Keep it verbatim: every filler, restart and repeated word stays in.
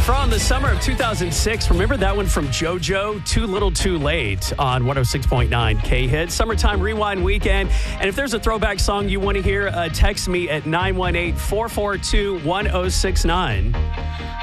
From the summer of two thousand six, remember that one from JoJo, Too Little Too Late on one oh six point nine K-Hit. Summertime Rewind Weekend. And if there's a throwback song you want to hear, uh, text me at nine one eight, four four two, one oh six nine.